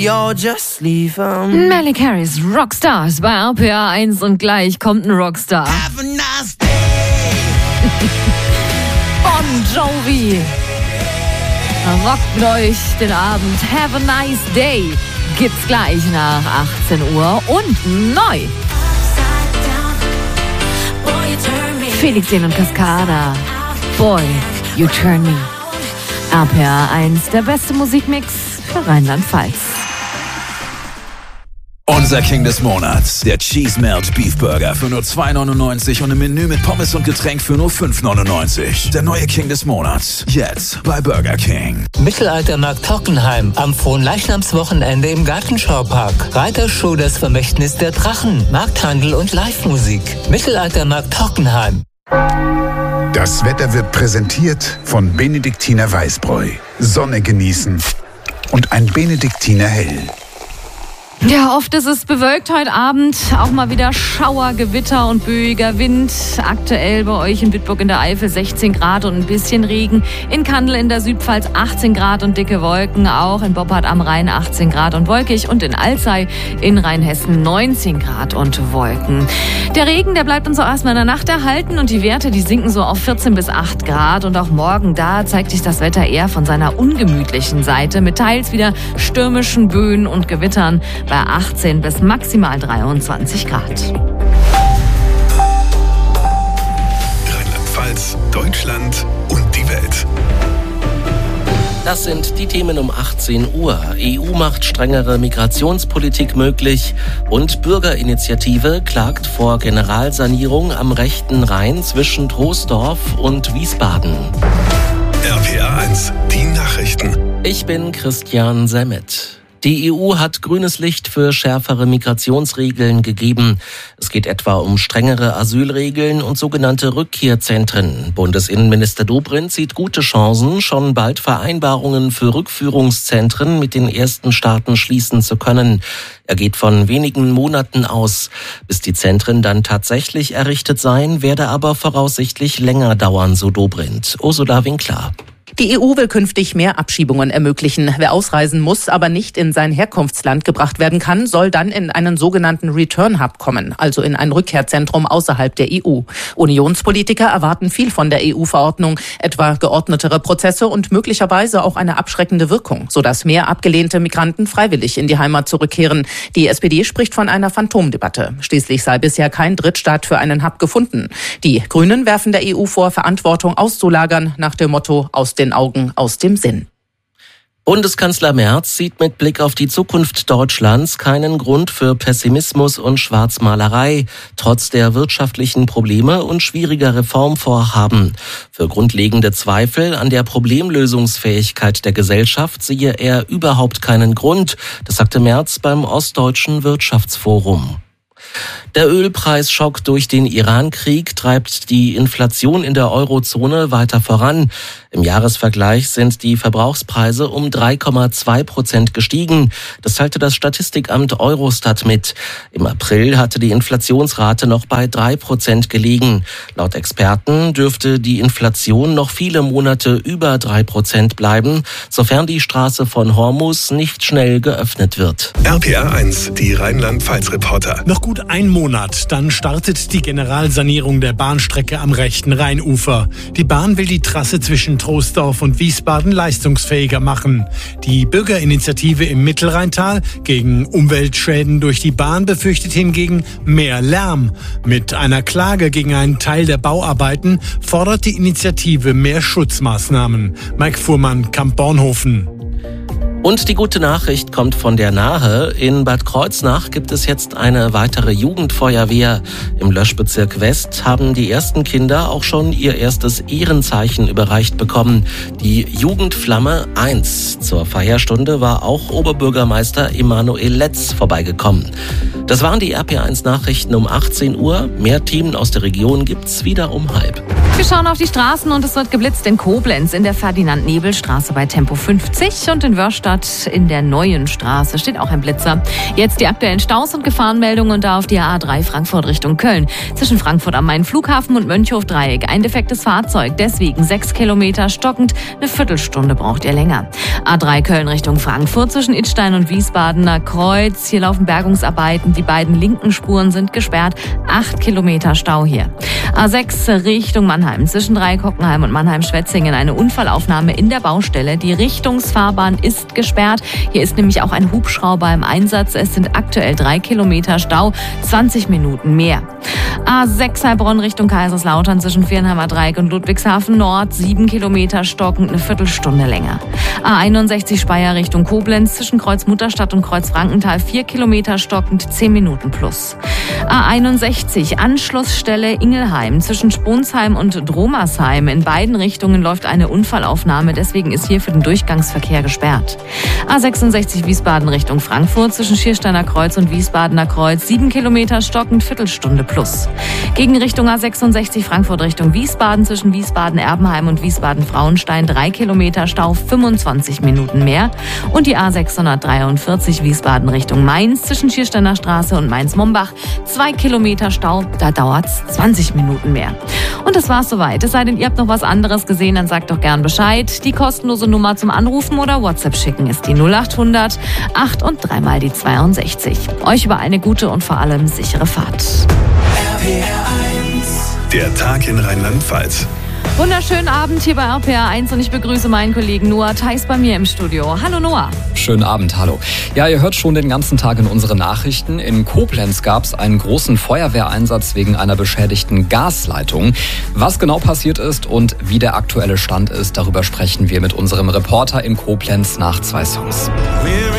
You're just leave 'em. Miley Carey's Rockstars bei RPA 1 und gleich kommt ein Rockstar. Have a nice day. Bon Jovi rockt mit euch den Abend. Have a nice day gibt's gleich nach 18 Uhr und neu. Felix Jen und Cascada. Boy, you turn me. RPA 1, der beste Musikmix für Rheinland-Pfalz. Unser King des Monats, der Cheese Melt Beef Burger für nur 2,99 und im Menü mit Pommes und Getränk für nur 5,99. Der neue King des Monats, jetzt bei Burger King. Mittelaltermarkt Hockenheim am Fronleichnamswochenende im Gartenschaupark. Reitershow Das Vermächtnis der Drachen, Markthandel und Live-Musik. Mittelaltermarkt Hockenheim. Das Wetter wird präsentiert von Benediktiner Weißbräu. Sonne genießen und ein Benediktiner Hell. Ja, oft ist es bewölkt heute Abend. Auch mal wieder Schauer, Gewitter und böiger Wind. Aktuell bei euch in Bitburg in der Eifel 16 Grad und ein bisschen Regen. In Kandel in der Südpfalz 18 Grad und dicke Wolken. Auch in Boppard am Rhein 18 Grad und wolkig. Und in Alzey in Rheinhessen 19 Grad und Wolken. Der Regen, der bleibt uns auch erstmal in der Nacht erhalten. Und die Werte, die sinken so auf 14 bis 8 Grad. Und auch morgen, da zeigt sich das Wetter eher von seiner ungemütlichen Seite. Mit teils wieder stürmischen Böen und Gewittern. Bei 18 bis maximal 23 Grad. Rheinland-Pfalz, Deutschland und die Welt. Das sind die Themen um 18 Uhr. EU macht strengere Migrationspolitik möglich und Bürgerinitiative klagt vor Generalsanierung am rechten Rhein zwischen Troisdorf und Wiesbaden. RPA 1, die Nachrichten. Ich bin Christian Semmet. Die EU hat grünes Licht für schärfere Migrationsregeln gegeben. Es geht etwa um strengere Asylregeln und sogenannte Rückkehrzentren. Bundesinnenminister Dobrindt sieht gute Chancen, schon bald Vereinbarungen für Rückführungszentren mit den ersten Staaten schließen zu können. Er geht von wenigen Monaten aus. Bis die Zentren dann tatsächlich errichtet seien, werde aber voraussichtlich länger dauern, so Dobrindt. Ursula Winkler. Die EU will künftig mehr Abschiebungen ermöglichen. Wer ausreisen muss, aber nicht in sein Herkunftsland gebracht werden kann, soll dann in einen sogenannten Return Hub kommen, also in ein Rückkehrzentrum außerhalb der EU. Unionspolitiker erwarten viel von der EU-Verordnung, etwa geordnetere Prozesse und möglicherweise auch eine abschreckende Wirkung, sodass mehr abgelehnte Migranten freiwillig in die Heimat zurückkehren. Die SPD spricht von einer Phantomdebatte. Schließlich sei bisher kein Drittstaat für einen Hub gefunden. Die Grünen werfen der EU vor, Verantwortung auszulagern, nach dem Motto aus den Augen, aus dem Sinn. Bundeskanzler Merz sieht mit Blick auf die Zukunft Deutschlands keinen Grund für Pessimismus und Schwarzmalerei, trotz der wirtschaftlichen Probleme und schwieriger Reformvorhaben. Für grundlegende Zweifel an der Problemlösungsfähigkeit der Gesellschaft sehe er überhaupt keinen Grund, das sagte Merz beim Ostdeutschen Wirtschaftsforum. Der Ölpreisschock durch den Iran-Krieg treibt die Inflation in der Eurozone weiter voran. Im Jahresvergleich sind die Verbrauchspreise um 3,2% gestiegen. Das teilte das Statistikamt Eurostat mit. Im April hatte die Inflationsrate noch bei 3% gelegen. Laut Experten dürfte die Inflation noch viele Monate über 3% bleiben, sofern die Straße von Hormuz nicht schnell geöffnet wird. RPA 1, die Rheinland-Pfalz-Reporter. Noch gut ein Monat, dann startet die Generalsanierung der Bahnstrecke am rechten Rheinufer. Die Bahn will die Trasse zwischen Troisdorf und Wiesbaden leistungsfähiger machen. Die Bürgerinitiative im Mittelrheintal gegen Umweltschäden durch die Bahn befürchtet hingegen mehr Lärm. Mit einer Klage gegen einen Teil der Bauarbeiten fordert die Initiative mehr Schutzmaßnahmen. Mike Fuhrmann, Kamp Bornhofen. Und die gute Nachricht kommt von der Nahe. In Bad Kreuznach gibt es jetzt eine weitere Jugendfeuerwehr. Im Löschbezirk West haben die ersten Kinder auch schon ihr erstes Ehrenzeichen überreicht bekommen. Die Jugendflamme 1. Zur Feierstunde war auch Oberbürgermeister Emanuel Letz vorbeigekommen. Das waren die RPA 1 Nachrichten um 18 Uhr. Mehr Themen aus der Region gibt's wieder um 12:30. Wir schauen auf die Straßen und es wird geblitzt in Koblenz in der Ferdinand-Nebel-Straße bei Tempo 50 und in Wörstadt in der Neuen Straße steht auch ein Blitzer. Jetzt die aktuellen Staus und Gefahrenmeldungen und da auf die A3 Frankfurt Richtung Köln. Zwischen Frankfurt am Main Flughafen und Mönchhof-Dreieck ein defektes Fahrzeug, deswegen 6 Kilometer stockend, eine Viertelstunde braucht ihr länger. A3 Köln Richtung Frankfurt zwischen Idstein und Wiesbadener Kreuz. Hier laufen Bergungsarbeiten, die beiden linken Spuren sind gesperrt, 8 Kilometer Stau hier. A6 Richtung Mannheim. Zwischen Dreieck-Hockenheim und Mannheim-Schwetzingen eine Unfallaufnahme in der Baustelle. Die Richtungsfahrbahn ist gesperrt. Hier ist nämlich auch ein Hubschrauber im Einsatz. Es sind aktuell 3 Kilometer Stau, 20 Minuten mehr. A6 Heilbronn Richtung Kaiserslautern zwischen Viernheimer Dreieck und Ludwigshafen Nord 7 Kilometer stockend, eine Viertelstunde länger. A61 Speyer Richtung Koblenz zwischen Kreuz Mutterstadt und Kreuz Frankenthal 4 Kilometer stockend, 10 Minuten plus. A61 Anschlussstelle Ingelheim zwischen Sponsheim und Dromersheim. In beiden Richtungen läuft eine Unfallaufnahme, deswegen ist hier für den Durchgangsverkehr gesperrt. A66 Wiesbaden Richtung Frankfurt zwischen Schiersteiner Kreuz und Wiesbadener Kreuz 7 Kilometer stockend, Viertelstunde plus. Gegen Richtung A66 Frankfurt Richtung Wiesbaden zwischen Wiesbaden-Erbenheim und Wiesbaden-Frauenstein 3 Kilometer Stau, 25 Minuten mehr. Und die A643 Wiesbaden Richtung Mainz zwischen Schiersteiner Straße und Mainz-Mombach 2 Kilometer Stau, da dauert's 20 Minuten mehr. Und das war's soweit. Es sei denn, ihr habt noch was anderes gesehen, dann sagt doch gern Bescheid. Die kostenlose Nummer zum Anrufen oder WhatsApp schicken ist die 0800 8 und 3 mal die 62. Euch über eine gute und vor allem sichere Fahrt. Der Tag in Rheinland-Pfalz. Wunderschönen Abend hier bei RPR 1 und ich begrüße meinen Kollegen Noah Theis bei mir im Studio. Hallo Noah. Schönen Abend, hallo. Ja, ihr hört schon den ganzen Tag in unseren Nachrichten. In Koblenz gab es einen großen Feuerwehreinsatz wegen einer beschädigten Gasleitung. Was genau passiert ist und wie der aktuelle Stand ist, darüber sprechen wir mit unserem Reporter in Koblenz nach 2 Songs.